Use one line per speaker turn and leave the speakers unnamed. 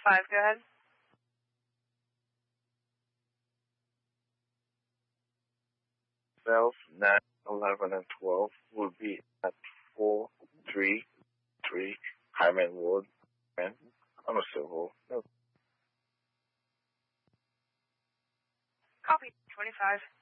5, go ahead.
Cells 9, 11, and 12 will be at 433 Hyman Road, and on a civil.
Copy, 25.